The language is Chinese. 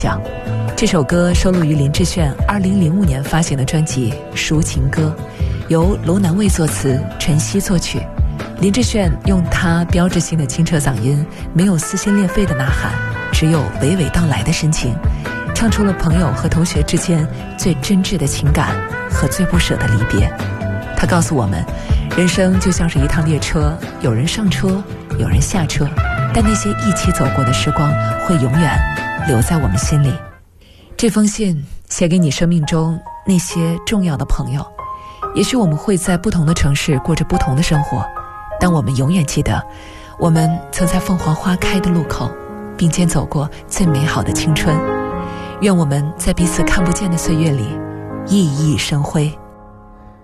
讲。这首歌收录于林志炫2005年发行的专辑《抒情歌》，由罗南卫作词，陈曦作曲。林志炫用他标志性的清澈嗓音，没有撕心裂肺的呐喊，只有娓娓道来的深情，唱出了朋友和同学之间最真挚的情感和最不舍的离别。他告诉我们，人生就像是一趟列车，有人上车，有人下车，但那些一起走过的时光会永远留在我们心里。这封信写给你生命中那些重要的朋友，也许我们会在不同的城市过着不同的生活，但我们永远记得，我们曾在凤凰花开的路口并肩走过最美好的青春。愿我们在彼此看不见的岁月里熠熠生辉。